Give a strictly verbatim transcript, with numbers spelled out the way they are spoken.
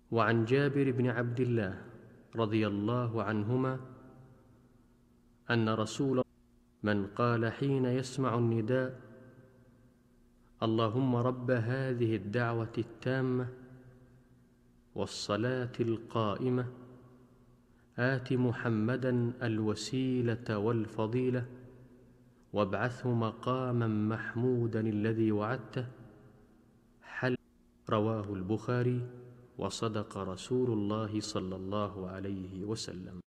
وعن جابر بن عبد الله رضي الله عنهما أن رسول من قال حين يسمع النداء: اللهم رب هذه الدعوة التامة والصلاة القائمة آت محمدا الوسيلة والفضيلة وابعثه مقاما محمودا الذي وعدته حل. رواه البخاري، وصدق رسول الله صلى الله عليه وسلم.